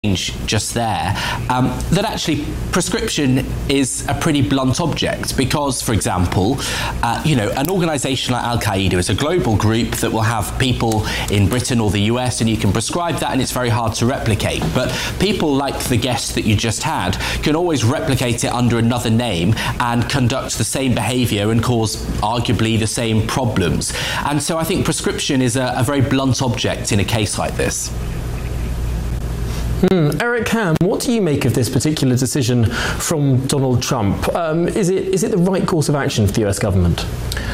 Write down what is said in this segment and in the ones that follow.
just there, that actually prescription is a pretty blunt object because, for example, an organisation like Al-Qaeda is a global group that will have people in Britain or the US, and you can prescribe that and it's very hard to replicate. But people like the guest that you just had can always replicate it under another name and conduct the same behaviour and cause arguably the same problems. And so I think prescription is a very blunt object in a case like this. Eric Ham, what do you make of this particular decision from Donald Trump? Is it the right course of action for the US government?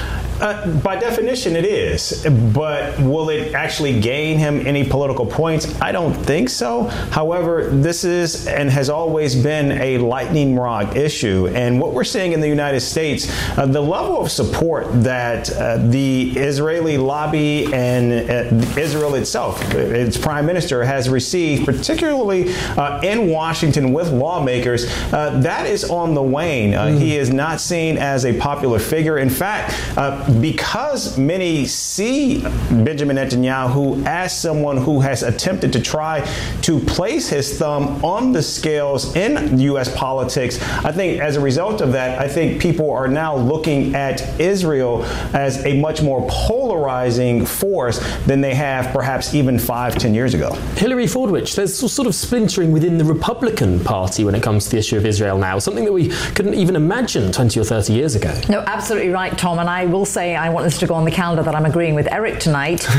By definition, it is. But will it actually gain him any political points? I don't think so. However, this is and has always been a lightning rod issue. And what we're seeing in the United States, the level of support that the Israeli lobby and Israel itself, its prime minister, has received, particularly in Washington with lawmakers, that is on the wane. He is not seen as a popular figure. In fact, because many see Benjamin Netanyahu as someone who has attempted to try to place his thumb on the scales in U.S. politics, I think as a result of that, I think people are now looking at Israel as a much more polarizing force than they have perhaps even 5-10 years ago. Hillary Fordwich, there's sort of splintering within the Republican Party when it comes to the issue of Israel now, something that we couldn't even imagine 20 or 30 years ago. No, absolutely right, Tom, and I will say I want this to go on the calendar that I'm agreeing with Eric tonight.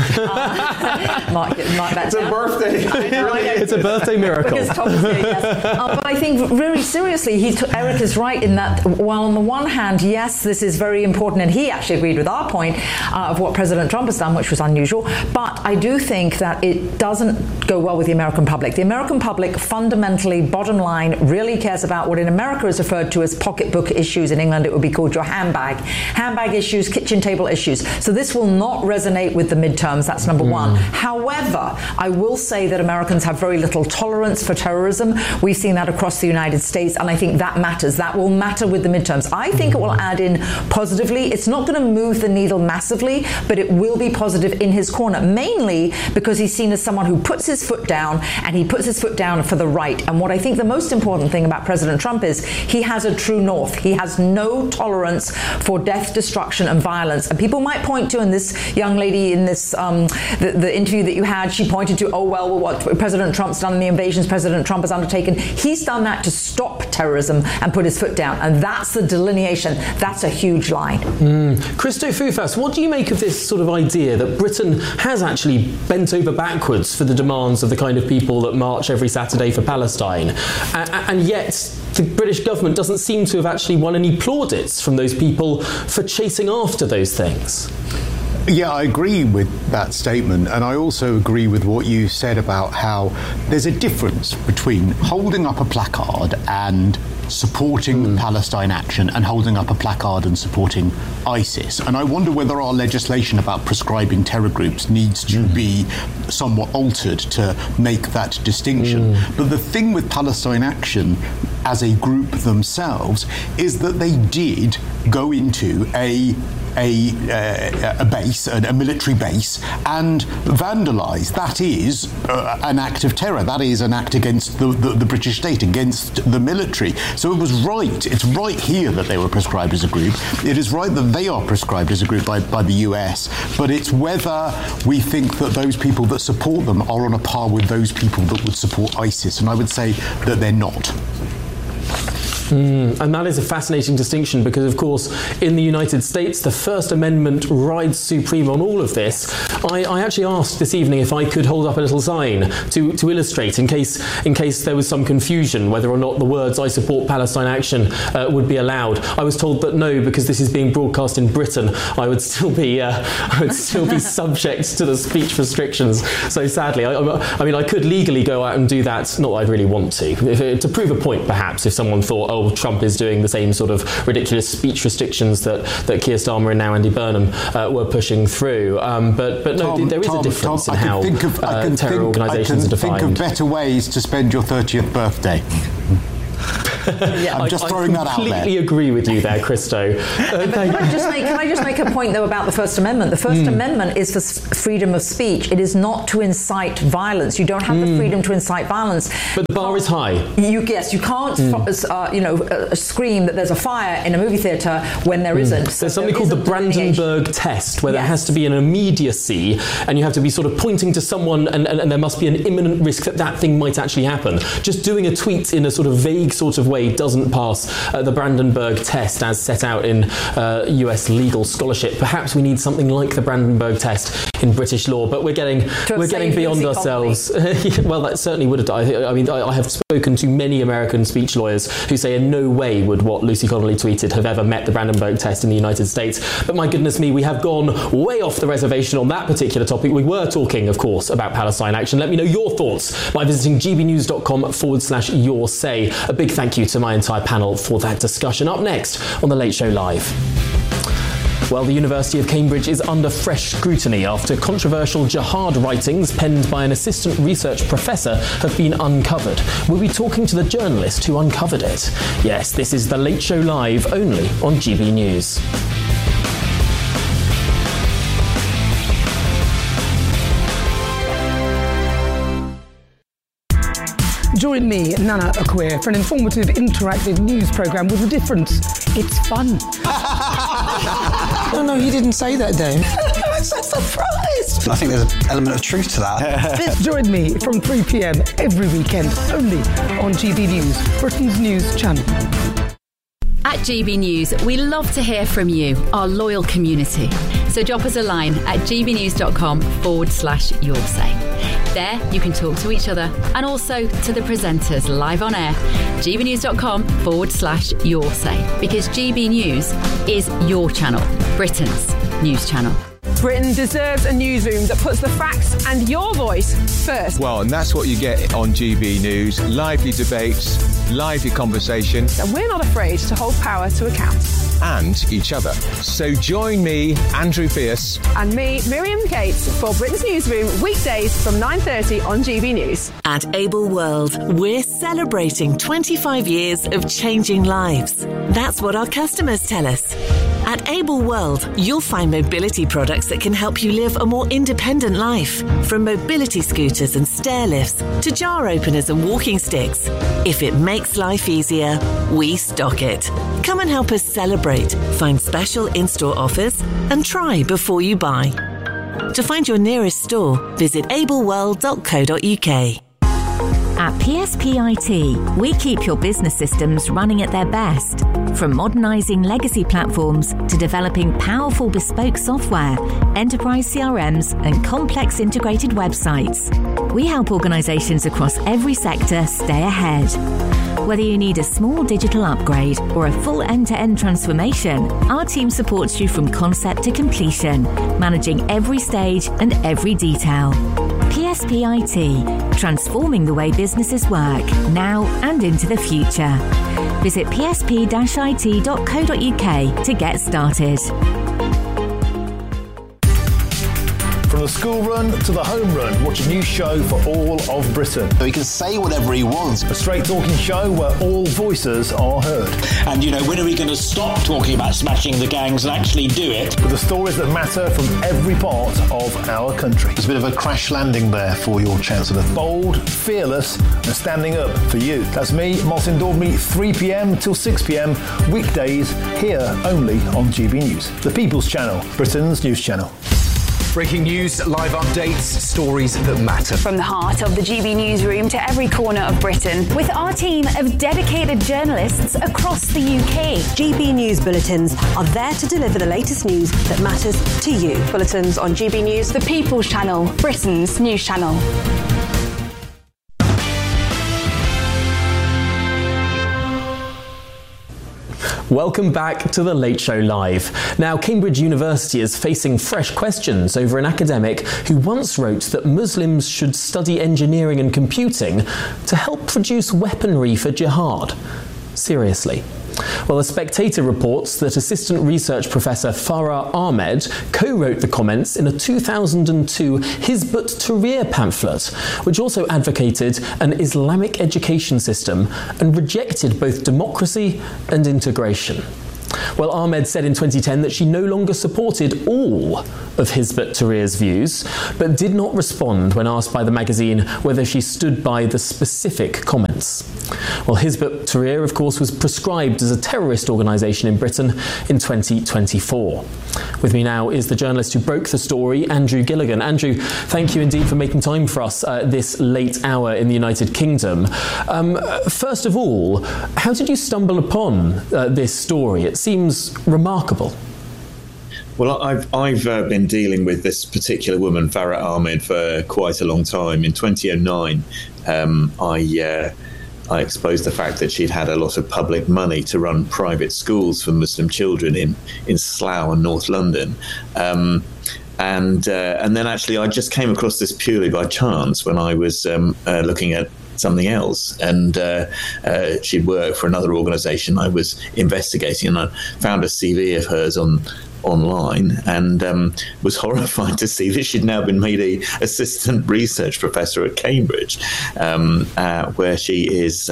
Mark that it's down. A birthday. It's a birthday miracle. Because Tom is here, yes. But I think very seriously, Eric is right in that while on the one hand, yes, this is very important, and he actually agreed with our point of what President Trump has done, which was unusual, but I do think that it doesn't go well with the American public. The American public fundamentally, bottom line, really cares about what in America is referred to as pocketbook issues. In England, it would be called your handbag issues, kitchen table issues. So this will not resonate with the midterms. That's number one. However, I will say that Americans have very little tolerance for terrorism. We've seen that across the United States, and I think that matters. That will matter with the midterms. I think it will add in positively. It's not going to move the needle massively, but it will be positive in his corner, mainly because he's seen as someone who puts his foot down, and he puts his foot down for the right. And what I think the most important thing about President Trump is he has a true north. He has no tolerance for death, destruction, and violence. And people might point to, and this young lady in this the interview that you had, she pointed to, what President Trump's done, the invasions President Trump has undertaken. He's done that to stop terrorism and put his foot down. And that's the delineation. That's a huge line. Christo Foufas, what do you make of this sort of idea that Britain has actually bent over backwards for the demands of the kind of people that march every Saturday for Palestine, and yet the British government doesn't seem to have actually won any plaudits from those people for chasing after those things? Yeah, I agree with that statement, and I also agree with what you said about how there's a difference between holding up a placard and supporting Palestine action and holding up a placard and supporting ISIS. And I wonder whether our legislation about prescribing terror groups needs to be somewhat altered to make that distinction. But the thing with Palestine Action as a group themselves is that they did go into a base, a military base, and vandalise. That is an act of terror. That is an act against the British state, against the military. So it was right. It's right here that they were prescribed as a group. It is right that they are prescribed as a group by the US. But it's whether we think that those people that support them are on a par with those people that would support ISIS. And I would say that they're not. And that is a fascinating distinction because, of course, in the United States, the First Amendment rides supreme on all of this. I actually asked this evening if I could hold up a little sign to illustrate, in case there was some confusion, whether or not the words "I support Palestine Action" would be allowed. I was told that no, because this is being broadcast in Britain, I would still be subject to the speech restrictions. So sadly, I mean, I could legally go out and do that. Not that I'd really want to prove a point, perhaps, if someone thought, Trump is doing the same sort of ridiculous speech restrictions that Keir Starmer and now Andy Burnham were pushing through. But no, Tom, there is a difference in how terror organisations are defined. I can think of better ways to spend your 30th birthday. I'm just throwing that out there. I completely agree with you there, Christo. Can I just make a point, though, about the First Amendment? The First Amendment is for freedom of speech. It is not to incite violence. You don't have the freedom to incite violence. But the bar is high. You can't scream that there's a fire in a movie theatre when there isn't. So there's something called the Brandenburg test, where there has to be an immediacy, and you have to be sort of pointing to someone, and there must be an imminent risk that thing might actually happen. Just doing a tweet in a sort of vague sort of way doesn't pass the Brandenburg test as set out in US legal scholarship. Perhaps we need something like the Brandenburg test in British law, but we're getting beyond ourselves. Well, that certainly would have done. I mean, I have spoken to many American speech lawyers who say in no way would what Lucy Connolly tweeted have ever met the Brandenburg test in the United States. But my goodness me, we have gone way off the reservation on that particular topic. We were talking, of course, about Palestine action. Let me know your thoughts by visiting gbnews.com/your say. A big thank you to my entire panel for that discussion. Up next on The Late Show Live. Well, the University of Cambridge is under fresh scrutiny after controversial jihad writings penned by an assistant research professor have been uncovered. We'll be talking to the journalist who uncovered it. Yes, this is The Late Show Live, only on GB News. Join me, Nana Akweer, for an informative, interactive news programme with a difference. It's fun. No, he didn't say that, Dave. I'm so surprised. I think there's an element of truth to that. Join me from 3 p.m. every weekend, only on GB News, Britain's news channel. At GB News, we love to hear from you, our loyal community. So drop us a line at gbnews.com/your say. There, you can talk to each other and also to the presenters live on air. gbnews.com/your say. Because GB News is your channel, Britain's news channel. Britain deserves a newsroom that puts the facts and your voice first. Well, and that's what you get on GB News. Lively debates, lively conversation. And we're not afraid to hold power to account. And each other. So join me, Andrew Pierce. And me, Miriam Cates, for Britain's Newsroom, weekdays from 9:30 on GB News. At Able World, we're celebrating 25 years of changing lives. That's what our customers tell us. At Able World, you'll find mobility products that can help you live a more independent life. From mobility scooters and stair lifts to jar openers and walking sticks. If it makes life easier, we stock it. Come and help us celebrate, find special in-store offers, and try before you buy. To find your nearest store, visit ableworld.co.uk. At PSPIT, we keep your business systems running at their best. From modernising legacy platforms to developing powerful bespoke software, enterprise CRMs and complex integrated websites. We help organisations across every sector stay ahead. Whether you need a small digital upgrade or a full end-to-end transformation, our team supports you from concept to completion, managing every stage and every detail. PSPIT, transforming the way businesses work, now and into the future. Visit psp-it.co.uk to get started. From the school run to the home run, watch a new show for all of Britain. So he can say whatever he wants. A straight talking show where all voices are heard. And, when are we going to stop talking about smashing the gangs and actually do it? With the stories that matter from every part of our country. There's a bit of a crash landing there for your Chancellor. Bold, fearless, and standing up for you. That's me, Martin Daubney, 3 p.m. till 6 p.m. weekdays, here only on GB News. The People's Channel, Britain's news channel. Breaking news, live updates, stories that matter. From the heart of the GB Newsroom to every corner of Britain, with our team of dedicated journalists across the UK. GB News bulletins are there to deliver the latest news that matters to you. Bulletins on GB News, the People's Channel, Britain's news channel. Welcome back to The Late Show Live. Now, Cambridge University is facing fresh questions over an academic who once wrote that Muslims should study engineering and computing to help produce weaponry for jihad. Seriously. Well, The Spectator reports that assistant research professor Farah Ahmed co-wrote the comments in a 2002 Hizb ut-Tahrir pamphlet, which also advocated an Islamic education system and rejected both democracy and integration. Well, Ahmed said in 2010 that she no longer supported all of Hizb ut-Tahrir's views, but did not respond when asked by the magazine whether she stood by the specific comments. Well, Hizb ut-Tahrir, of course, was proscribed as a terrorist organisation in Britain in 2024. With me now is the journalist who broke the story, Andrew Gilligan. Andrew, thank you indeed for making time for us this late hour in the United Kingdom. First of all, how did you stumble upon this story? It seems remarkable. Well, I've been dealing with this particular woman, Farah Ahmed, for quite a long time. In 2009, I exposed the fact that she'd had a lot of public money to run private schools for Muslim children in Slough and North London. And then actually I just came across this purely by chance when I was looking at something else, and she'd worked for another organisation I was investigating, and I found a CV of hers online, and was horrified to see that she'd now been made a assistant research professor at Cambridge, where she is,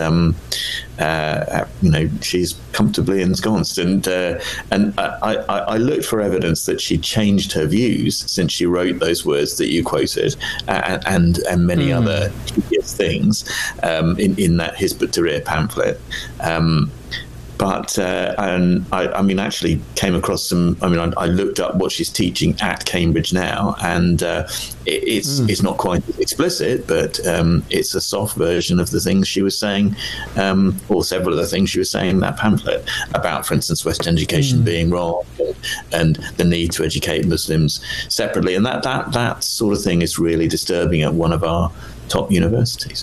she's comfortably ensconced. And I looked for evidence that she changed her views since she wrote those words that you quoted, and many other things in that Hizb ut-Tahrir pamphlet. But I actually came across some. I looked up what she's teaching at Cambridge now, and it's not quite explicit, but it's a soft version of the things she was saying, or several of the things she was saying in that pamphlet about, for instance, Western education being wrong, and the need to educate Muslims separately, and that sort of thing is really disturbing at one of our top universities.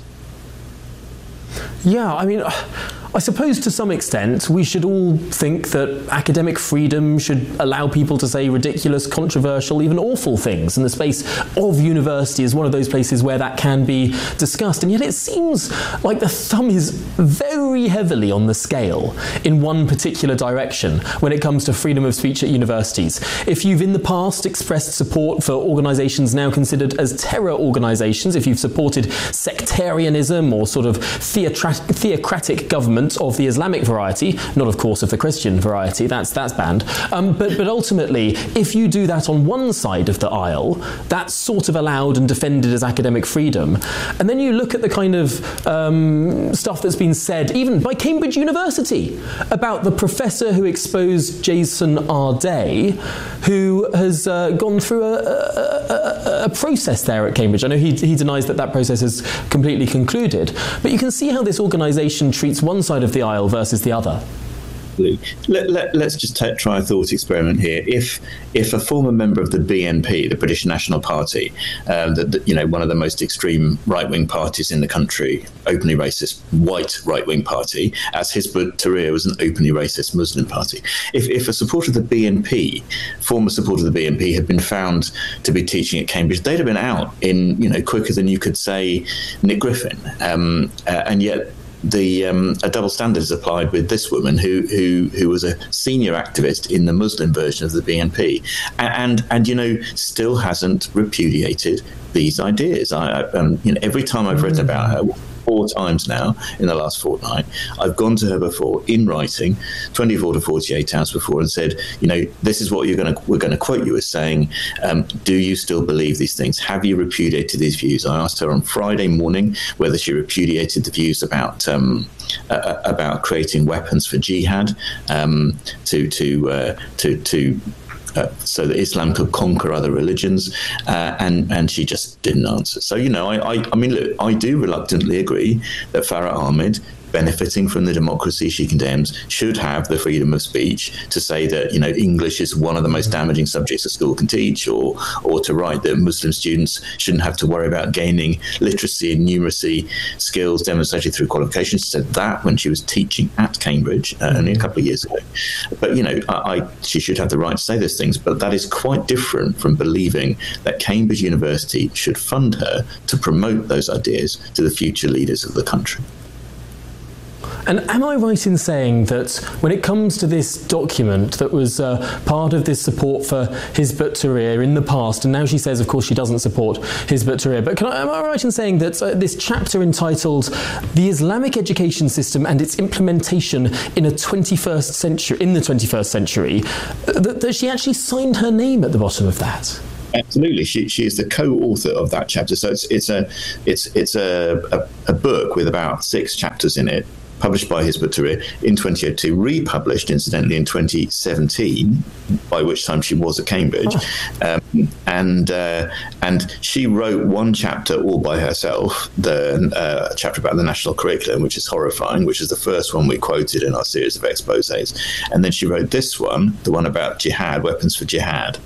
Yeah, I suppose to some extent we should all think that academic freedom should allow people to say ridiculous, controversial, even awful things, and the space of university is one of those places where that can be discussed. And yet it seems like the thumb is very heavily on the scale in one particular direction when it comes to freedom of speech at universities. If you've in the past expressed support for organisations now considered as terror organisations, if you've supported sectarianism or sort of theocratic government of the Islamic variety, not of course of the Christian variety, that's banned, but ultimately if you do that on one side of the aisle, that's sort of allowed and defended as academic freedom. And then you look at the kind of stuff that's been said even by Cambridge University about the professor who exposed Jason Arday, who has gone through a process there at Cambridge. I know he denies that process is completely concluded, but you can see how this organisation treats one side of the aisle versus the other. Let's just try a thought experiment here. If a former member of the BNP, the British National Party, one of the most extreme right-wing parties in the country, openly racist white right-wing party, as Hizb ut-Tahrir was an openly racist Muslim party, if a supporter of the BNP, former supporter of the BNP, had been found to be teaching at Cambridge, they'd have been out in quicker than you could say Nick Griffin, and yet a double standard is applied with this woman who was a senior activist in the Muslim version of the BNP, and still hasn't repudiated these ideas. Every time I've read about her, 4 times now in the last fortnight, I've gone to her before in writing, 24 to 48 hours before, and said, this is what we're going to quote you as saying. Do you still believe these things? Have you repudiated these views? I asked her on Friday morning whether she repudiated the views about creating weapons for jihad, so that Islam could conquer other religions, and she just didn't answer. So, look, I do reluctantly agree that Farah Ahmed, benefiting from the democracy she condemns, should have the freedom of speech to say that, English is one of the most damaging subjects a school can teach, or to write that Muslim students shouldn't have to worry about gaining literacy and numeracy skills demonstrated through qualifications. She said that when she was teaching at Cambridge only a couple of years ago. But, she should have the right to say those things, but that is quite different from believing that Cambridge University should fund her to promote those ideas to the future leaders of the country. And am I right in saying that when it comes to this document that was part of this support for Hizb ut-Tahrir in the past, and now she says, of course, she doesn't support Hizb ut-Tahrir, but am I right in saying that this chapter entitled "The Islamic Education System and Its Implementation in the 21st Century," that she actually signed her name at the bottom of that? Absolutely, she is the co-author of that chapter. So it's a book with about 6 chapters in it, published by Hizb ut-Tahrir in 2002, republished incidentally in 2017, by which time she was at Cambridge. And she wrote one chapter all by herself, the chapter about the national curriculum, which is horrifying, which is the first one we quoted in our series of exposés. And then she wrote this one, the one about jihad, weapons for jihad,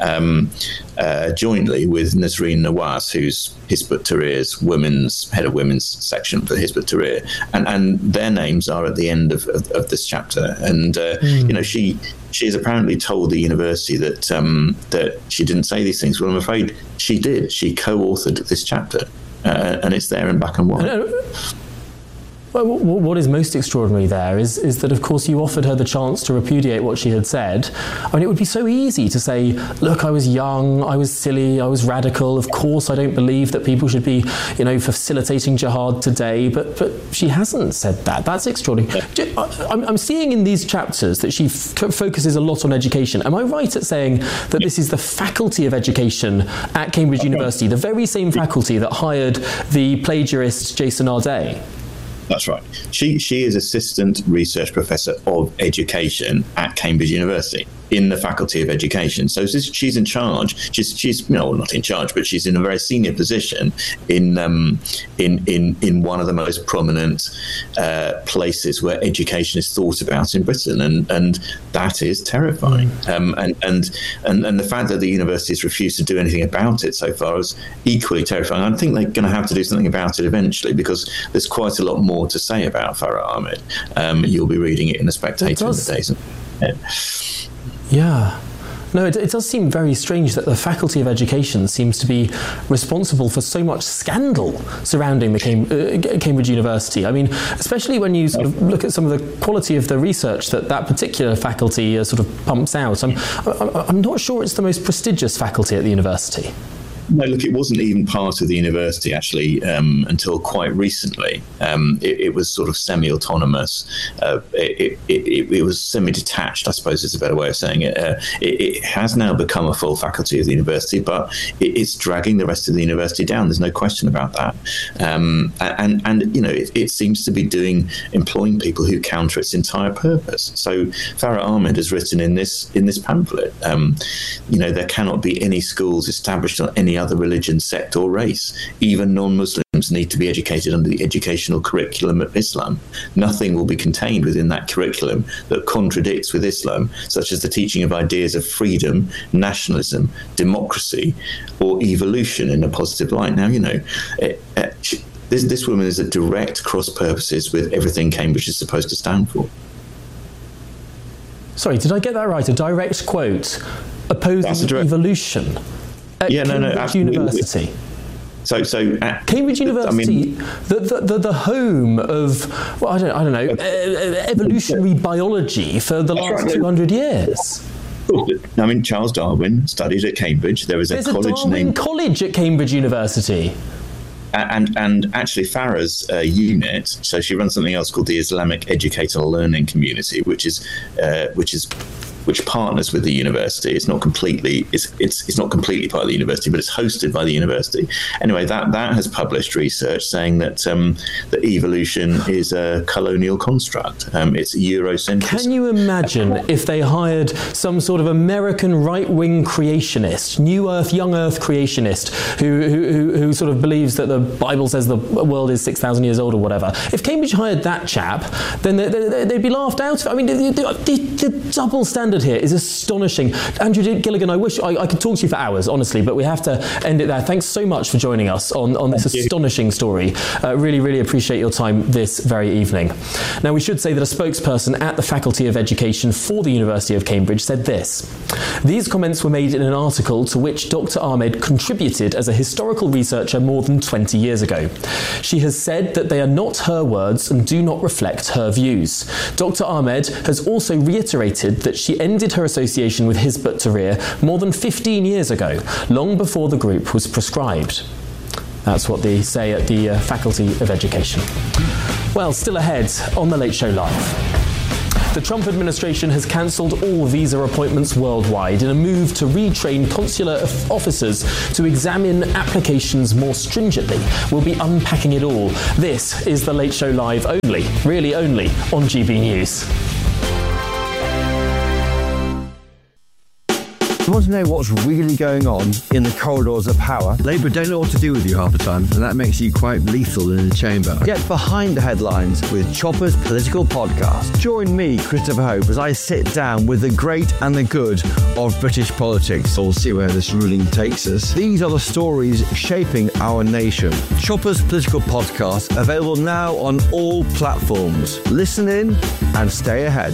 jointly with Nasreen Nawaz, who's Hizb ut-Tahrir's head of women's section for Hizb ut-Tahrir, and their names are at the end of this chapter. And you know, she has apparently told the university that that she didn't say these things. Well, I'm afraid she did. She co-authored this chapter, and it's there in black and white. Well, what is most extraordinary there is that, of course, you offered her the chance to repudiate what she had said. I mean, it would be so easy to say, look, I was young, I was silly, I was radical, of course I don't believe that people should be, facilitating jihad today, but she hasn't said that. That's extraordinary. I'm seeing in these chapters that she focuses a lot on education. Am I right at saying that this is the Faculty of Education at Cambridge University, the very same faculty that hired the plagiarist Jason Arday? That's right. She is Assistant Research Professor of Education at Cambridge University in the Faculty of Education. So she's in charge. She's not in charge, but she's in a very senior position in one of the most prominent places where education is thought about in Britain, and that is terrifying. And the fact that the universities refuse to do anything about it so far is equally terrifying. I think they're going to have to do something about it eventually, because there's quite a lot more to say about Farah Ahmad. You'll be reading it in The Spectator in the days ahead. Yeah. No, it does seem very strange that the Faculty of Education seems to be responsible for so much scandal surrounding the Cambridge University. I mean, especially when you sort of look at some of the quality of the research that particular faculty sort of pumps out. I'm not sure it's the most prestigious faculty at the university. No, look, it wasn't even part of the university, actually, until quite recently. It was sort of semi-autonomous. It was semi-detached, I suppose is a better way of saying it. It has now become a full faculty of the university, but it's dragging the rest of the university down. There's no question about that. It seems to be employing people who counter its entire purpose. So Farah Ahmad has written in this pamphlet, there cannot be any schools established on any other religion, sect or race. Even non-Muslims need to be educated under the educational curriculum of Islam. Nothing will be contained within that curriculum that contradicts with Islam, such as the teaching of ideas of freedom, nationalism, democracy, or evolution in a positive light. Now, this woman is at direct cross purposes with everything Cambridge is supposed to stand for. Sorry, did I get that right? A direct quote opposing evolution at Cambridge University. So Cambridge University, the home of evolutionary biology for the last 200 years. I mean, Charles Darwin studied at Cambridge. There's a Darwin College at Cambridge University. And actually, Farah's unit, so she runs something else called the Islamic Educational Learning Community, which partners with the university. It's not completely it's not completely part of the university, but it's hosted by the university. Anyway, that has published research saying that that evolution is a colonial construct. It's Eurocentric. Can you imagine if they hired some sort of American right-wing creationist, New Earth, Young Earth creationist, who sort of believes that the Bible says the world is 6,000 years old or whatever? If Cambridge hired that chap, then they'd be laughed out of it. I mean, the double standard standard here is astonishing. Andrew Gilligan, I wish I could talk to you for hours, honestly, but we have to end it there. Thanks so much for joining us on this astonishing story. Really, really appreciate your time this very evening. Now, we should say that a spokesperson at the Faculty of Education for the University of Cambridge said this. These comments were made in an article to which Dr. Ahmed contributed as a historical researcher more than 20 years ago. She has said that they are not her words and do not reflect her views. Dr. Ahmed has also reiterated that she ended her association with Hizb ut-Tahrir more than 15 years ago, long before the group was proscribed. That's what they say at the Faculty of Education. Well, still ahead on The Late Show Live. The Trump administration has cancelled all visa appointments worldwide in a move to retrain consular officers to examine applications more stringently. We'll be unpacking it all. This is The Late Show Live only, really only, on GB News. You want to know what's really going on in the corridors of power? Labour don't know what to do with you half the time, and that makes you quite lethal in the chamber. Get behind the headlines with Chopper's Political Podcast. Join me, Christopher Hope, as I sit down with the great and the good of British politics. We'll see where this ruling takes us. These are the stories shaping our nation. Chopper's Political Podcast, available now on all platforms. Listen in and stay ahead.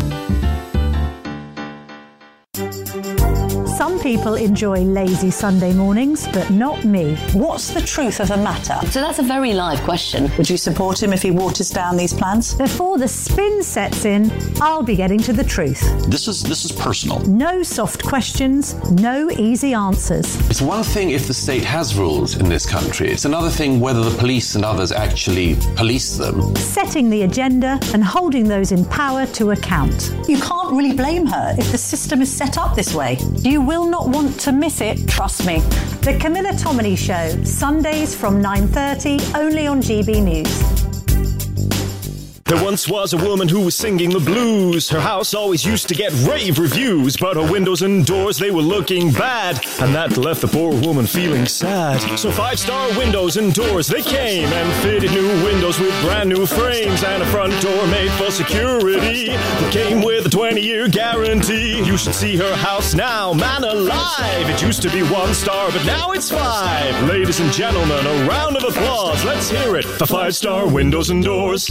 Some people enjoy lazy Sunday mornings, but not me. What's the truth of the matter? So that's a very live question. Would you support him if he waters down these plans? Before the spin sets in, I'll be getting to the truth. This is personal. No soft questions, no easy answers. It's one thing if the state has rules in this country. It's another thing whether the police and others actually police them. Setting the agenda and holding those in power to account. You can't really blame her if the system is set up this way. You will not want to miss it, trust me. The Camilla Tominey Show, Sundays from 9:30, only on GB News. There once was a woman who was singing the blues. Her house always used to get rave reviews, but her windows and doors, they were looking bad, and that left the poor woman feeling sad. So 5-star windows and doors, they came and fitted new windows with brand new frames and a front door made for security that came with a 20-year guarantee. You should see her house now, man alive. It used to be 1 star, but now it's 5. Ladies and gentlemen, a round of applause. Let's hear it for 5-star windows and doors.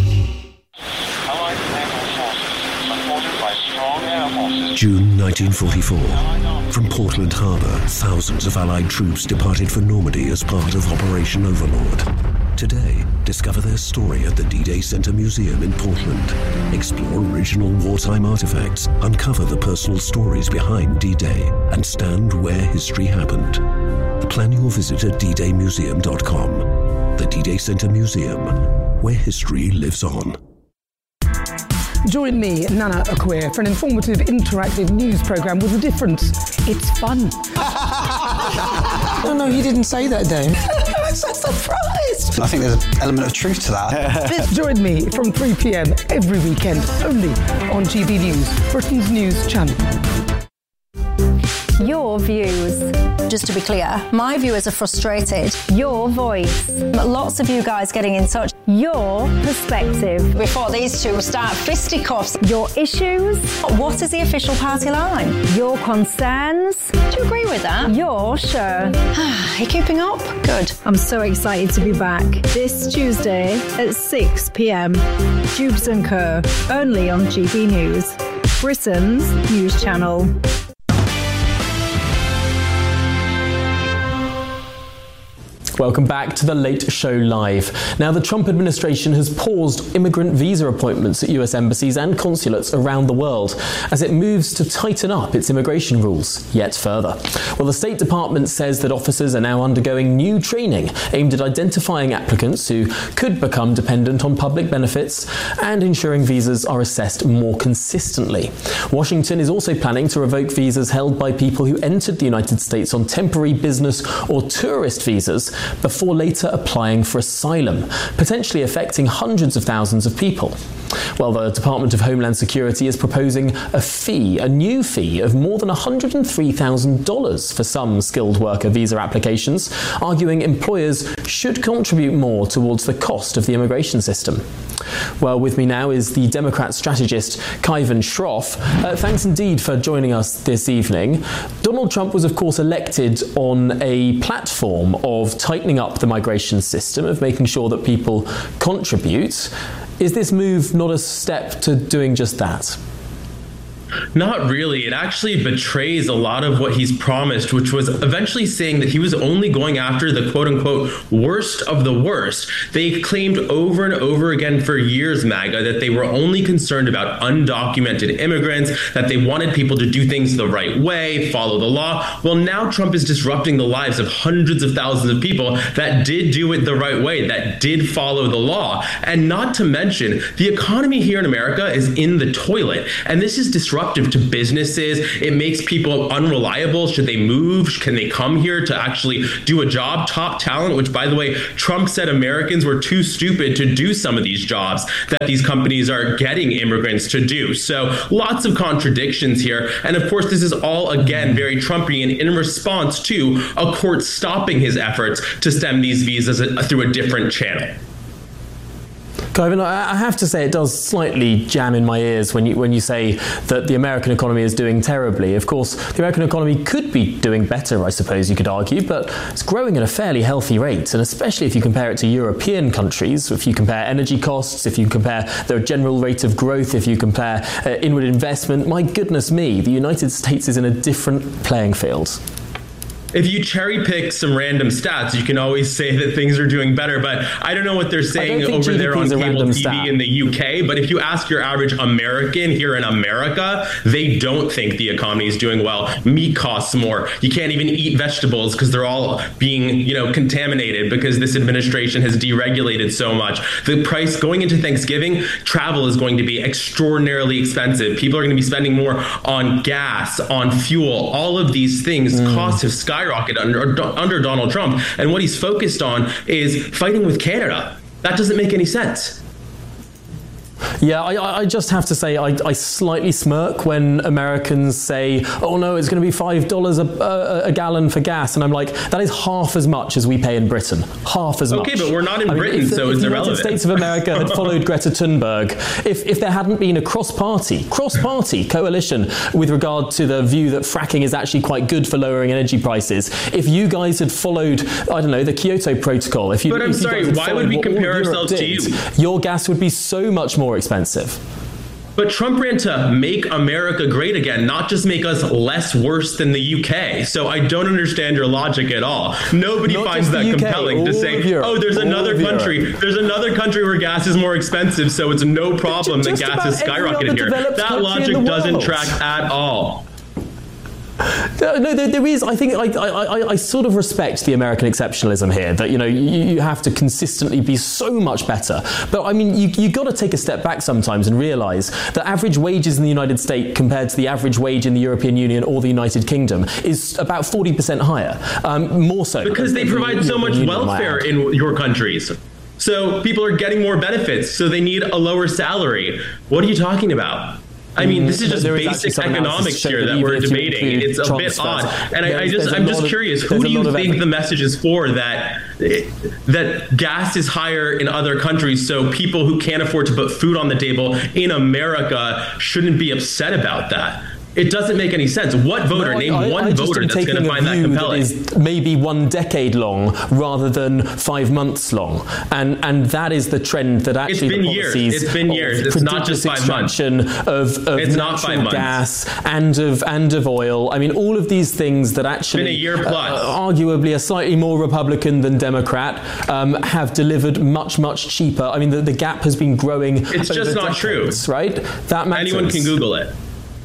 June 1944. From Portland Harbour, thousands of Allied troops departed for Normandy as part of Operation Overlord. Today, discover their story at the D-Day Center Museum in Portland. Explore original wartime artifacts, uncover the personal stories behind D-Day, and stand where history happened. Plan your visit at ddaymuseum.com. The D-Day Center Museum, where history lives on. Join me, Nana Akua, for an informative, interactive news programme with a difference. It's fun. No, you didn't say that, Dave. I'm so surprised. I think there's an element of truth to that. Join me from 3 p.m. every weekend, only on GB News, Britain's news channel. Your views. Just to be clear, my viewers are frustrated. Your voice. Lots of you guys getting in touch. Your perspective. Before these two start fisticuffs. Your issues. What is the official party line? Your concerns. Do you agree with that? Your show. Are you keeping up? Good. I'm so excited to be back. This Tuesday at 6 p.m. Jubes & Co. Only on GB News, Britain's news channel. Welcome back to The Late Show Live. Now, the Trump administration has paused immigrant visa appointments at US embassies and consulates around the world as it moves to tighten up its immigration rules yet further. Well, the State Department says that officers are now undergoing new training aimed at identifying applicants who could become dependent on public benefits and ensuring visas are assessed more consistently. Washington is also planning to revoke visas held by people who entered the United States on temporary business or tourist visas before later applying for asylum, potentially affecting hundreds of thousands of people. Well, the Department of Homeland Security is proposing a new fee of more than $103,000 for some skilled worker visa applications, arguing employers should contribute more towards the cost of the immigration system. Well, with me now is the Democrat strategist Kaivan Shroff. Thanks indeed for joining us this evening. Donald Trump was, of course, elected on a platform of tightening up the migration system, of making sure that people contribute. Is this move not a step to doing just that? Not really. It actually betrays a lot of what he's promised, which was eventually saying that he was only going after the quote-unquote worst of the worst. They claimed over and over again for years, MAGA, that they were only concerned about undocumented immigrants, that they wanted people to do things the right way, follow the law. Well, now Trump is disrupting the lives of hundreds of thousands of people that did do it the right way, that did follow the law. And not to mention, the economy here in America is in the toilet, and this is disruptive to businesses. It makes people unreliable. Should they move? Can they come here to actually do a job? Top talent, which, by the way, Trump said Americans were too stupid to do some of these jobs that these companies are getting immigrants to do. So lots of contradictions here. And of course, this is all, again, very Trumpian in response to a court stopping his efforts to stem these visas through a different channel. Kaivan, I have to say it does slightly jam in my ears when you say that the American economy is doing terribly. Of course, the American economy could be doing better, I suppose you could argue, but it's growing at a fairly healthy rate, and especially if you compare it to European countries, if you compare energy costs, if you compare their general rate of growth, if you compare inward investment, my goodness me, the United States is in a different playing field. If you cherry pick some random stats, you can always say that things are doing better, but I don't know what they're saying over there on cable TV in the UK. But if you ask your average American here in America, they don't think the economy is doing well. Meat costs more. You can't even eat vegetables because they're all being, contaminated because this administration has deregulated so much. The price going into Thanksgiving, travel is going to be extraordinarily expensive. People are going to be spending more on gas, on fuel. All of these things, costs have skyrocketed under Donald Trump, and what he's focused on is fighting with Canada. That doesn't make any sense. Yeah, I just have to say I slightly smirk when Americans say, oh no, it's going to be $5 a gallon for gas. And I'm like, that is half as much as we pay in Britain. Half as much. Okay, but we're not in Britain, so it's irrelevant. If the United States of America had followed Greta Thunberg, if there hadn't been a cross-party coalition with regard to the view that fracking is actually quite good for lowering energy prices, if you guys had followed, I don't know, the Kyoto Protocol, But I'm sorry, why would we compare ourselves to you? Your gas would be so much more expensive. But Trump ran to make America great again, not just make us less worse than the UK. So I don't understand your logic at all. Nobody finds that compelling to say, oh, there's another country. There's another country where gas is more expensive, so it's no problem that gas is skyrocketing here. That logic doesn't track at all. No, there is. I think I sort of respect the American exceptionalism here. That you have to consistently be so much better. But I mean, you got to take a step back sometimes and realise that average wages in the United States compared to the average wage in the European Union or the United Kingdom is about 40% higher, more so because they provide so much welfare in your countries. So people are getting more benefits, so they need a lower salary. What are you talking about? I mean, this is just basic economics here that we're debating. It's a bit odd. And I'm just curious, who do you think the message is for that gas is higher in other countries, so people who can't afford to put food on the table in America shouldn't be upset about that? It doesn't make any sense. What voter, name one voter that's going to find that compelling? That is maybe 1 decade long rather than 5 months long. And that is the trend that actually the policies It's been years. It's not just 5 months. Of it's not 5 months. Gas and of oil. I mean, all of these things that actually, it's been a year plus. Arguably are slightly more Republican than Democrat, have delivered much, much cheaper. I mean, the gap has been growing. It's just not decades, true. Right? That matters. Anyone can Google it.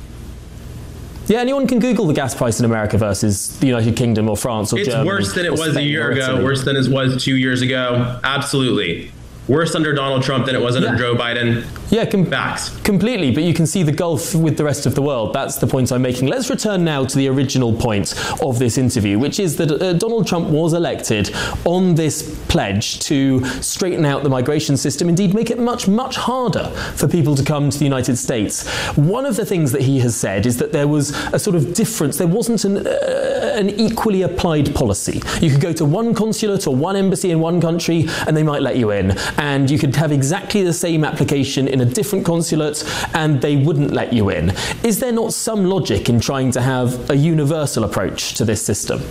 Yeah, anyone can Google the gas price in America versus the United Kingdom or France or Germany. It's worse than it was a year ago, worse than it was 2 years ago. Absolutely. Worse under Donald Trump than it was under Joe Biden. Yeah, completely, but you can see the gulf with the rest of the world. That's the point I'm making. Let's return now to the original point of this interview, which is that Donald Trump was elected on this pledge to straighten out the migration system, indeed make it much, much harder for people to come to the United States. One of the things that he has said is that there was a sort of difference. There wasn't an equally applied policy. You could go to one consulate or one embassy in one country and they might let you in, and you could have exactly the same application in a different consulate and they wouldn't let you in. Is there not some logic in trying to have a universal approach to this system?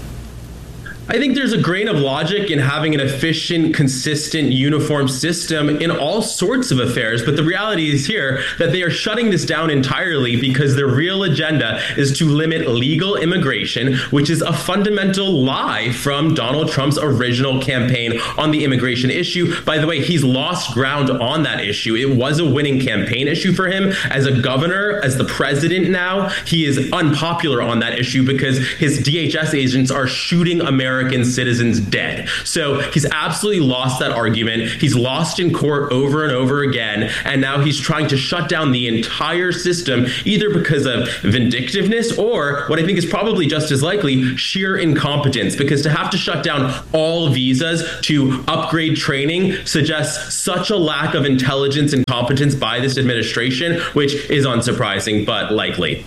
I think there's a grain of logic in having an efficient, consistent, uniform system in all sorts of affairs. But the reality is here that they are shutting this down entirely because their real agenda is to limit legal immigration, which is a fundamental lie from Donald Trump's original campaign on the immigration issue. By the way, he's lost ground on that issue. It was a winning campaign issue for him. As a governor, as the president now, he is unpopular on that issue because his DHS agents are shooting American citizens dead. So he's absolutely lost that argument. He's lost in court over and over again. And now he's trying to shut down the entire system, either because of vindictiveness or what I think is probably just as likely, sheer incompetence. Because to have to shut down all visas to upgrade training suggests such a lack of intelligence and competence by this administration, which is unsurprising, but likely.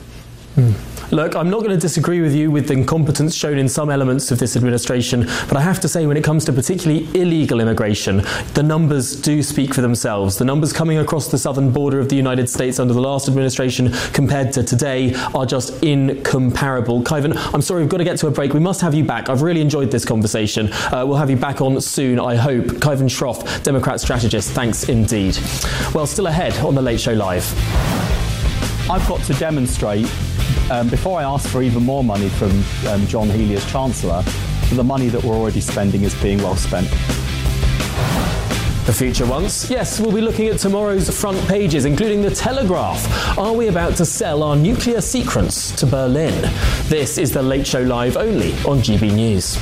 Look, I'm not going to disagree with you with the incompetence shown in some elements of this administration, but I have to say when it comes to particularly illegal immigration, the numbers do speak for themselves. The numbers coming across the southern border of the United States under the last administration compared to today are just incomparable. Kaivan, I'm sorry, we've got to get to a break. We must have you back. I've really enjoyed this conversation. We'll have you back on soon, I hope. Kaivan Shroff, Democrat strategist, thanks indeed. Well, still ahead on The Late Show Live. I've got to demonstrate, before I ask for even more money from John Healey as Chancellor, that the money that we're already spending is being well spent. The future once? Yes, we'll be looking at tomorrow's front pages, including The Telegraph. Are we about to sell our nuclear secrets to Berlin? This is The Late Show Live, only on GB News.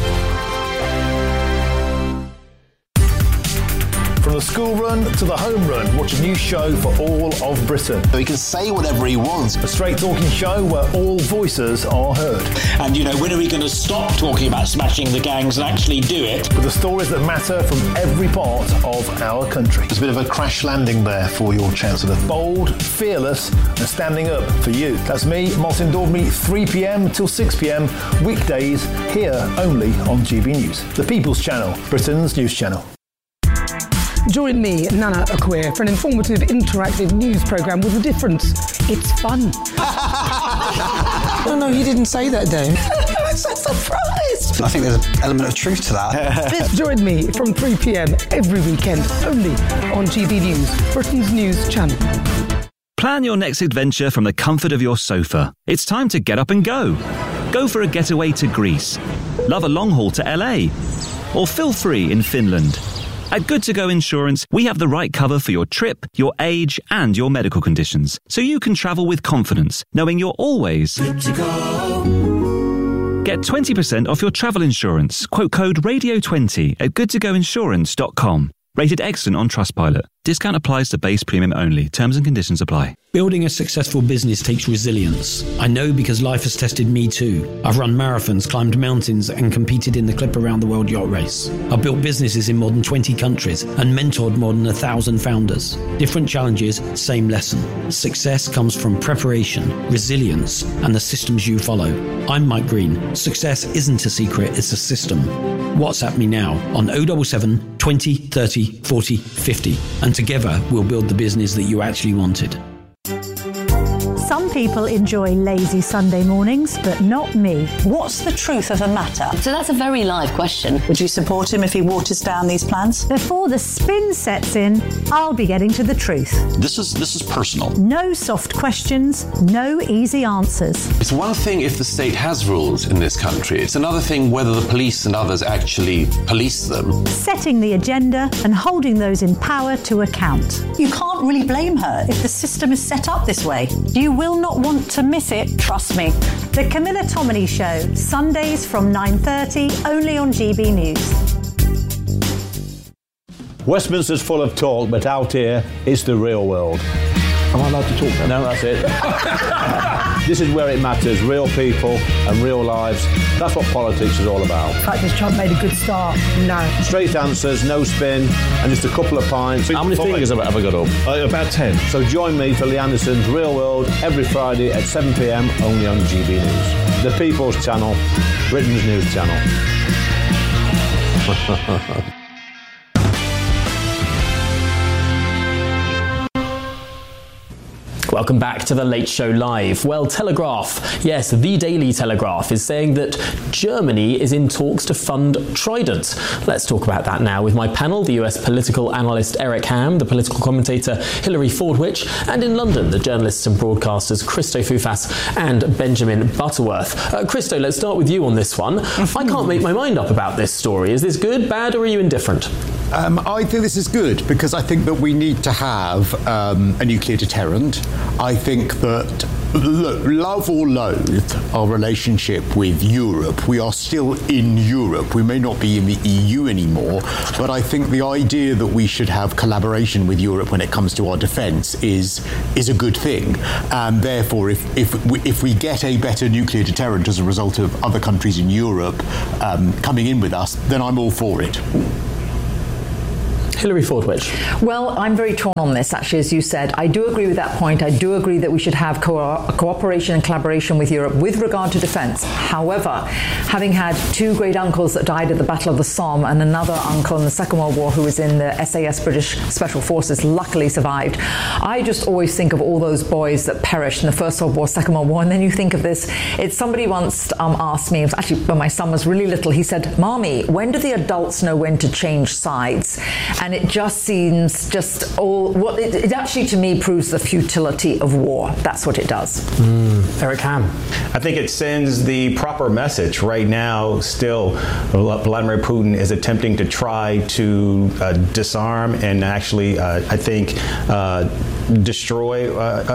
From the school run to the home run, watch a new show for all of Britain. So he can say whatever he wants. A straight talking show where all voices are heard. And, when are we going to stop talking about smashing the gangs and actually do it? With the stories that matter from every part of our country. There's a bit of a crash landing there for your Chancellor. Bold, fearless, and standing up for you. That's me, Martin Daubney, 3 p.m. till 6 p.m. weekdays, here only on GB News. The People's Channel, Britain's news channel. Join me, Nana Akua, for an informative, interactive news programme with a difference. It's fun. No, you didn't say that, Dave. I'm so surprised. I think there's an element of truth to that. Join me from 3 p.m. every weekend, only on GB News, Britain's news channel. Plan your next adventure from the comfort of your sofa. It's time to get up and go. Go for a getaway to Greece. Love a long haul to LA. Or feel free in Finland. At Good To Go Insurance, we have the right cover for your trip, your age, and your medical conditions, so you can travel with confidence, knowing you're always good to go. Get 20% off your travel insurance. Quote code RADIO20 at goodtogoinsurance.com. Rated excellent on Trustpilot. Discount applies to base premium only. Terms and conditions apply. Building a successful business takes resilience. I know because life has tested me too. I've run marathons, climbed mountains, and competed in the Clip Around the World Yacht Race. I've built businesses in more than 20 countries and mentored more than 1,000 founders. Different challenges, same lesson. Success comes from preparation, resilience, and the systems you follow. I'm Mike Green. Success isn't a secret, it's a system. WhatsApp me now on 077 20 30 40 50. And together we'll build the business that you actually wanted. Some people enjoy lazy Sunday mornings, but not me. What's the truth of the matter? So that's a very live question. Would you support him if he waters down these plans? Before the spin sets in, I'll be getting to the truth. This is personal. No soft questions, no easy answers. It's one thing if the state has rules in this country. It's another thing whether the police and others actually police them. Setting the agenda and holding those in power to account. You can't really blame her if the system is set up this way. You will not want to miss it, trust me. The Camilla Tominey Show, Sundays from 9:30, only on GB News. Westminster's full of talk, but out here, it's the real world. Am I allowed to talk now? No, that's it. This is where it matters. Real people and real lives. That's what politics is all about. In fact, has Trump made a good start? No. Straight answers, no spin, and just a couple of pints. How many fingers have I got up? About 10. So join me for Lee Anderson's Real World every Friday at 7 p.m. only on GB News. The People's Channel, Britain's news channel. Welcome back to the Late Show Live. Well, Telegraph, yes, the Daily Telegraph, is saying that Germany is in talks to fund Trident. Let's talk about that now with my panel, the US political analyst Eric Ham, the political commentator Hilary Fordwich, and in London, the journalists and broadcasters Christo Fufas and Benjamin Butterworth. Christo, let's start with you on this one. I can't make my mind up about this story. Is this good, bad, or are you indifferent? I think this is good because I think that we need to have a nuclear deterrent. I think that, look, love or loathe our relationship with Europe, we are still in Europe. We may not be in the EU anymore, but I think the idea that we should have collaboration with Europe when it comes to our defence is a good thing. And therefore, if we get a better nuclear deterrent as a result of other countries in Europe coming in with us, then I'm all for it. Hilary Fordwich. Well, I'm very torn on this, actually, as you said. I do agree with that point. I do agree that we should have cooperation and collaboration with Europe with regard to defence. However, having had two great uncles that died at the Battle of the Somme and another uncle in the Second World War who was in the SAS, British Special Forces, luckily survived, I just always think of all those boys that perished in the First World War, Second World War, and then you think of this. It's somebody once asked me, it was actually when my son was really little, he said, "Mommy, when do the adults know when to change sides?" And it just seems it actually to me proves the futility of war. That's what it does. Eric Ham. I think it sends the proper message. Right now, still, Vladimir Putin is attempting to try to disarm and actually, I think, destroy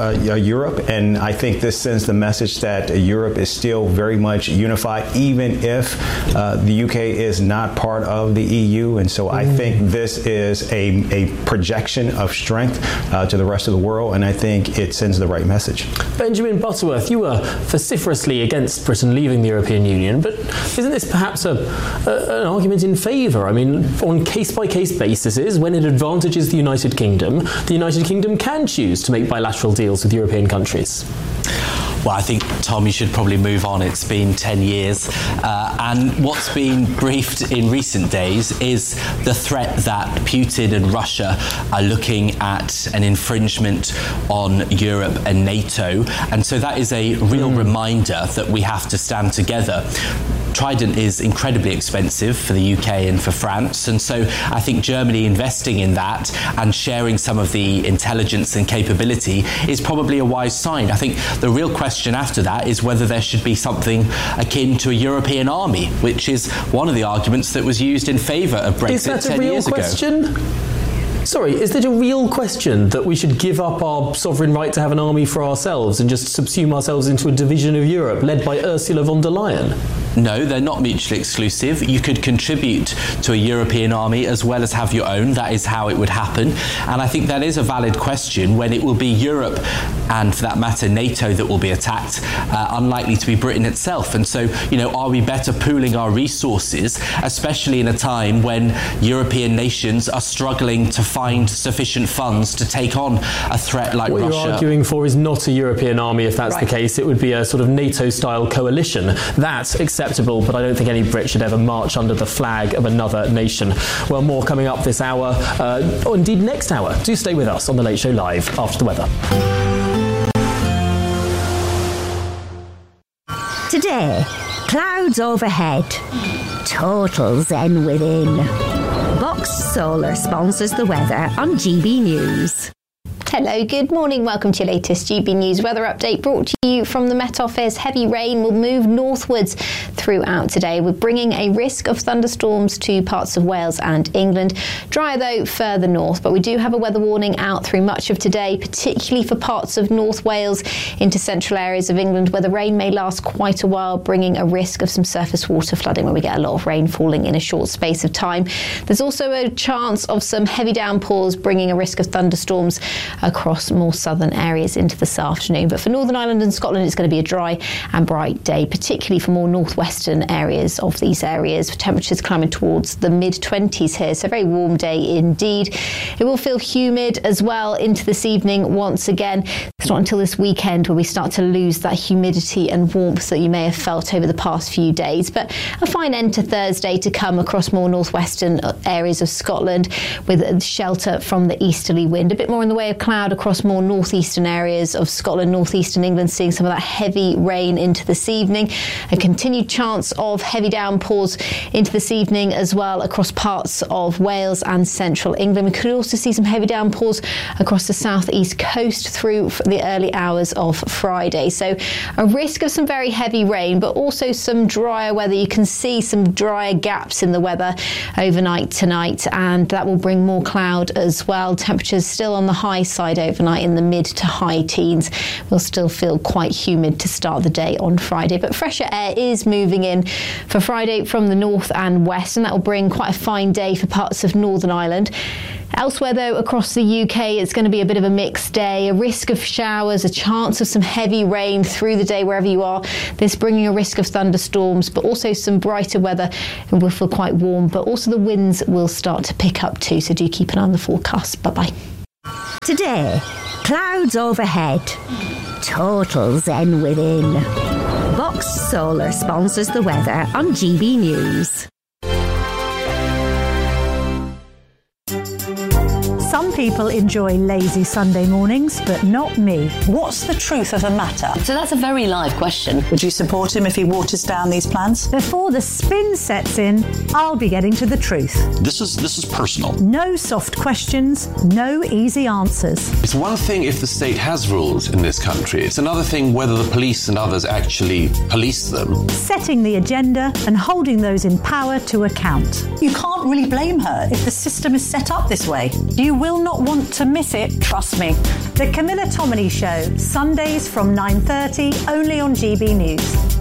Europe. And I think this sends the message that Europe is still very much unified, even if the UK is not part of the EU. And so I think this is a projection of strength to the rest of the world, and I think it sends the right message. Benjamin Butterworth, you were vociferously against Britain leaving the European Union, but isn't this perhaps an argument in favour? I mean, on case-by-case basis, when it advantages the United Kingdom can choose to make bilateral deals with European countries. Well, I think, Tom, you should probably move on. It's been 10 years. And what's been briefed in recent days is the threat that Putin and Russia are looking at an infringement on Europe and NATO. And so that is a real reminder that we have to stand together. Trident is incredibly expensive for the UK and for France, and so I think Germany investing in that and sharing some of the intelligence and capability is probably a wise sign. I think the real question after that is whether there should be something akin to a European army, which is one of the arguments that was used in favour of Brexit 10 years ago. Is that a real question? Sorry, is it a real question that we should give up our sovereign right to have an army for ourselves and just subsume ourselves into a division of Europe led by Ursula von der Leyen? No, they're not mutually exclusive. You could contribute to a European army as well as have your own. That is how it would happen. And I think that is a valid question when it will be Europe and, for that matter, NATO that will be attacked, unlikely to be Britain itself. And so, are we better pooling our resources, especially in a time when European nations are struggling to find sufficient funds to take on a threat like Russia? What you're arguing for is not a European army. If that's the case, it would be a sort of NATO-style coalition. That's acceptable, but I don't think any Brit should ever march under the flag of another nation. Well, more coming up this hour, or indeed next hour. Do stay with us on The Late Show Live after the weather. Today, clouds overhead, total zen within. Box Solar sponsors the weather on GB News. Hello, good morning. Welcome to your latest GB News weather update brought to you from the Met Office. Heavy rain will move northwards throughout today. We're bringing a risk of thunderstorms to parts of Wales and England. Drier though further north, but we do have a weather warning out through much of today, particularly for parts of North Wales into central areas of England where the rain may last quite a while, bringing a risk of some surface water flooding where we get a lot of rain falling in a short space of time. There's also a chance of some heavy downpours, bringing a risk of thunderstorms across more southern areas into this afternoon. But for Northern Ireland and Scotland, it's going to be a dry and bright day, particularly for more northwestern areas of these areas. Temperatures climbing towards the mid-20s here, so a very warm day indeed. It will feel humid as well into this evening once again. It's not until this weekend where we start to lose that humidity and warmth that you may have felt over the past few days. But a fine end to Thursday to come across more northwestern areas of Scotland with shelter from the easterly wind. A bit more in the way of cloud across more northeastern areas of Scotland, northeastern England, seeing some of that heavy rain into this evening. A continued chance of heavy downpours into this evening as well across parts of Wales and central England. We could also see some heavy downpours across the southeast coast through the early hours of Friday. So a risk of some very heavy rain, but also some drier weather. You can see some drier gaps in the weather overnight tonight, and that will bring more cloud as well. Temperatures still on the high side overnight in the mid to high teens. We'll still feel quite humid to start the day on Friday, but fresher air is moving in for Friday from the north and west, and that will bring quite a fine day for parts of Northern Ireland. Elsewhere, though, across the UK, it's going to be a bit of a mixed day. A risk of showers, a chance of some heavy rain through the day wherever you are. This bringing a risk of thunderstorms, but also some brighter weather. It will feel quite warm, but also the winds will start to pick up too, so do keep an eye on the forecast. Bye-bye. Today, clouds overhead, total zen within. Vox Solar sponsors the weather on GB News. Some people enjoy lazy Sunday mornings, but not me. What's the truth of the matter? So that's a very live question. Would you support him if he waters down these plans? Before the spin sets in, I'll be getting to the truth. This is personal. No soft questions, no easy answers. It's one thing if the state has rules in this country. It's another thing whether the police and others actually police them. Setting the agenda and holding those in power to account. You can't really blame her if the system is set up this way. You will not want to miss it, trust me. The Camilla Tominey Show, Sundays from 9:30, only on GB News.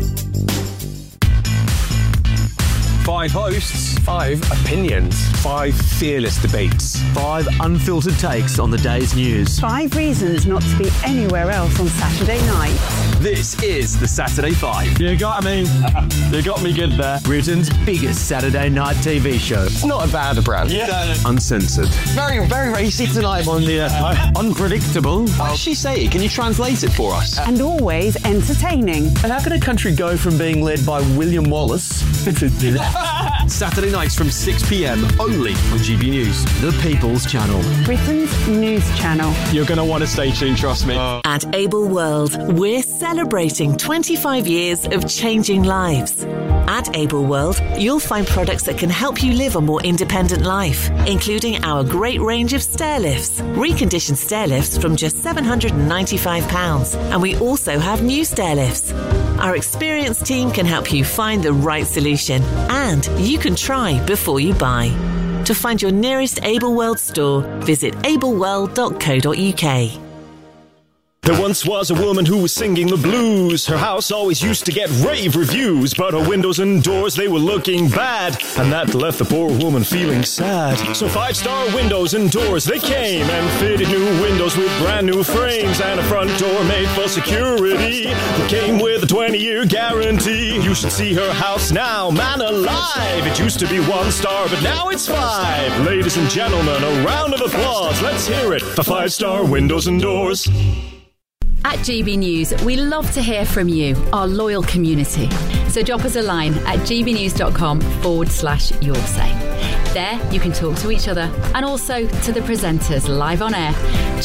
5 hosts, 5 opinions, 5 fearless debates, 5 unfiltered takes on the day's news. 5 reasons not to be anywhere else on Saturday night. This is the Saturday 5. You got me. You got me good there. Britain's biggest Saturday night TV show. It's not a bad brand. Yeah. Uncensored. Very, very racy tonight on the unpredictable. What did she say? Can you translate it for us? And always entertaining. And how can a country go from being led by William Wallace to Saturday nights from 6 p.m. only on GB News, the People's Channel. Britain's news channel. You're going to want to stay tuned, trust me. At Able World, we're celebrating 25 years of changing lives. At Able World, you'll find products that can help you live a more independent life, including our great range of stair lifts, reconditioned stair lifts from just £795, and we also have new stair lifts. Our experienced team can help you find the right solution, and you can try before you buy. To find your nearest Able World store, visit ableworld.co.uk. There once was a woman who was singing the blues. Her house always used to get rave reviews, but her windows and doors, they were looking bad, and that left the poor woman feeling sad. So 5-star windows and doors, they came and fitted new windows with brand new frames and a front door made for security. It came with a 20-year guarantee. You should see her house now, man alive. It used to be 1 star, but now it's 5. Ladies and gentlemen, a round of applause. Let's hear it for 5-star windows and doors. At GB News, we love to hear from you, our loyal community. So drop us a line at gbnews.com/yoursay. There, you can talk to each other and also to the presenters live on air.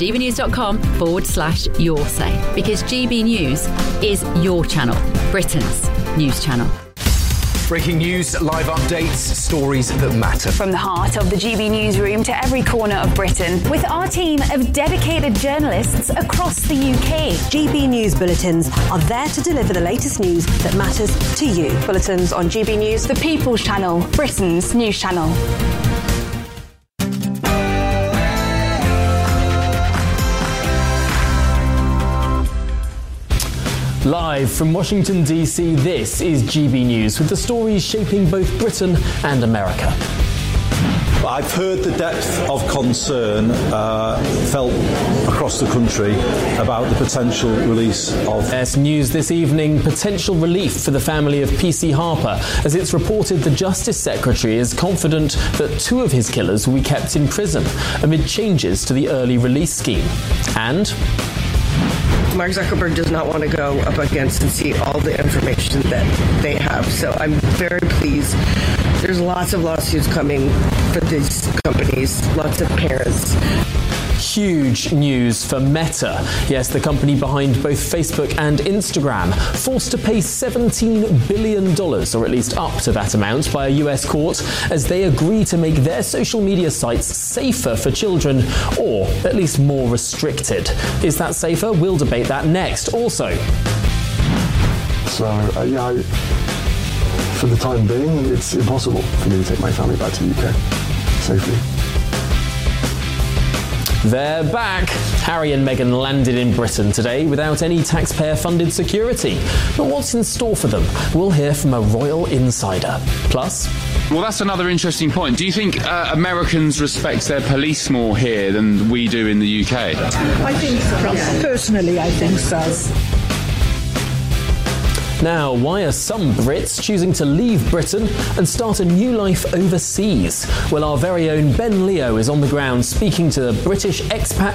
gbnews.com/yoursay. Because GB News is your channel, Britain's news channel. Breaking news, live updates, stories that matter. From the heart of the GB newsroom to every corner of Britain, with our team of dedicated journalists across the UK. GB News Bulletins are there to deliver the latest news that matters to you. Bulletins on GB News, the People's Channel, Britain's news channel. Live from Washington, D.C., this is GB News with the stories shaping both Britain and America. I've heard the depth of concern felt across the country about the potential release of... News this evening, potential relief for the family of PC Harper, as it's reported the Justice Secretary is confident that 2 of his killers will be kept in prison amid changes to the early release scheme. And... Mark Zuckerberg does not want to go up against and see all the information that they have. So I'm very pleased. There's lots of lawsuits coming for these companies, lots of parents. Huge news for Meta. Yes, the company behind both Facebook and Instagram, forced to pay $17 billion, or at least up to that amount, by a US court as they agree to make their social media sites safer for children, or at least more restricted. Is that safer? We'll debate that next. Also, for the time being, it's impossible for me to take my family back to the UK safely. They're back. Harry and Meghan landed in Britain today without any taxpayer-funded security. But what's in store for them? We'll hear from a royal insider. Plus... Well, that's another interesting point. Do you think Americans respect their police more here than we do in the UK? I think so. Personally, I think so. Now, why are some Brits choosing to leave Britain and start a new life overseas? Well, our very own Ben Leo is on the ground speaking to British expat